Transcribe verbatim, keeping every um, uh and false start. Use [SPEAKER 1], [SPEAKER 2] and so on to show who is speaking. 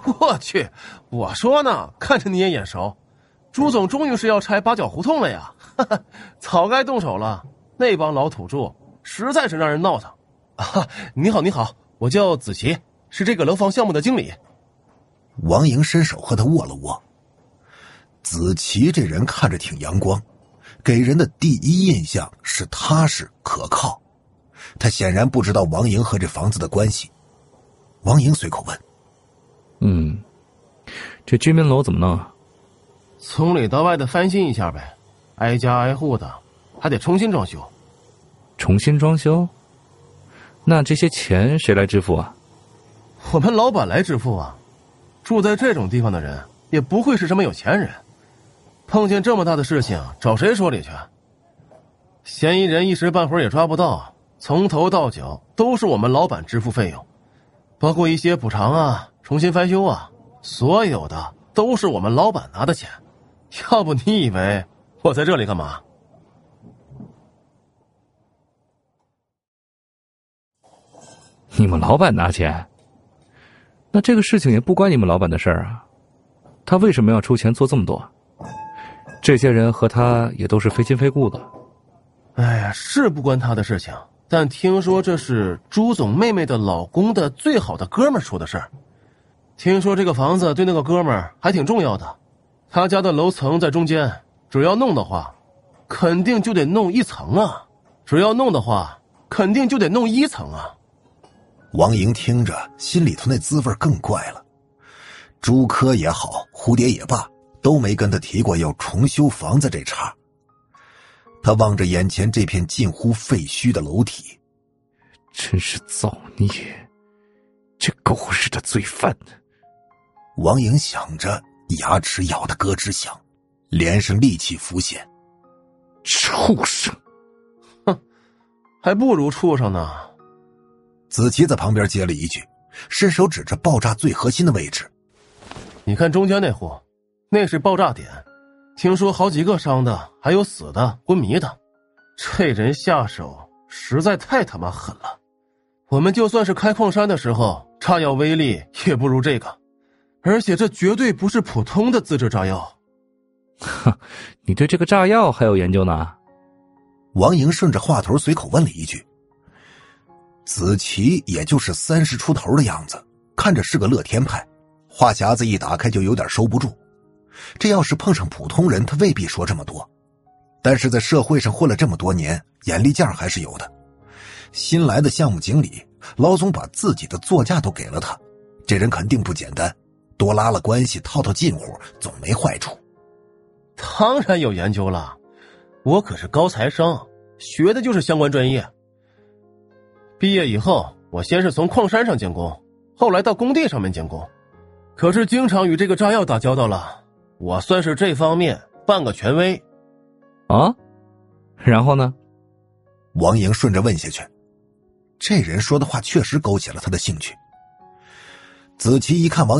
[SPEAKER 1] 我去，我说呢，看着你也眼熟，朱总终于是要拆八角胡同了呀！哈哈，早该动手了。那帮老土著实在是让人闹腾。啊，你好，你好，我叫子琪，是这个楼房项目的经理。
[SPEAKER 2] 王莹伸手和他握了握。子琪这人看着挺阳光，给人的第一印象是踏实可靠。他显然不知道王莹和这房子的关系。王莹随口问：
[SPEAKER 3] 嗯，这居民楼怎么弄啊？
[SPEAKER 1] 从里到外的翻新一下呗，挨家挨户的，还得重新装修。
[SPEAKER 3] 重新装修？那这些钱谁来支付啊？
[SPEAKER 1] 我们老板来支付啊。住在这种地方的人也不会是什么有钱人，碰见这么大的事情找谁说理去？嫌疑人一时半会儿也抓不到，从头到脚都是我们老板支付费用，包括一些补偿啊、重新翻修啊，所有的都是我们老板拿的钱。要不你以为我在这里干嘛？
[SPEAKER 3] 你们老板拿钱？那这个事情也不关你们老板的事儿啊，他为什么要出钱做这么多？这些人和他也都是非亲非故的。
[SPEAKER 1] 哎呀，是不关他的事情，但听说这是朱总妹妹的老公的最好的哥们儿出的事儿。听说这个房子对那个哥们儿还挺重要的，他家的楼层在中间，只要弄的话，肯定就得弄一层啊！只要弄的话，肯定就得弄一层啊！
[SPEAKER 2] 王莹听着心里头那滋味更怪了。朱科也好，蝴蝶也罢，都没跟他提过要重修房子这茬。他望着眼前这片近乎废墟的楼体，
[SPEAKER 3] 真是造孽，这狗日的罪犯！
[SPEAKER 2] 王莹想着，牙齿咬得咯吱响，脸上戾气浮现。
[SPEAKER 3] 畜生！
[SPEAKER 1] 哼，还不如畜生呢。
[SPEAKER 2] 子琪在旁边接了一句，伸手指着爆炸最核心的位置。
[SPEAKER 1] 你看中间那户，那是爆炸点，听说好几个伤的，还有死的、昏迷的。这人下手实在太他妈狠了。我们就算是开矿山的时候，炸药威力也不如这个，而且这绝对不是普通的自制炸药。
[SPEAKER 3] 哼，你对这个炸药还有研究呢？
[SPEAKER 2] 王莹顺着话头随口问了一句。子琪也就是三十出头的样子，看着是个乐天派，话匣子一打开就有点收不住。这要是碰上普通人，他未必说这么多，但是在社会上混了这么多年，眼力劲儿还是有的。新来的项目经理，老总把自己的座驾都给了他，这人肯定不简单，多拉了关系，套套近乎总没坏处。
[SPEAKER 1] 当然有研究了，我可是高材生，学的就是相关专业。毕业以后，我先是从矿山上监工，后来到工地上面监工，可是经常与这个炸药打交道了，我算是这方面半个权威。
[SPEAKER 3] 啊？然后呢？
[SPEAKER 2] 王莹顺着问下去，这人说的话确实勾起了他的兴趣。子琪一看王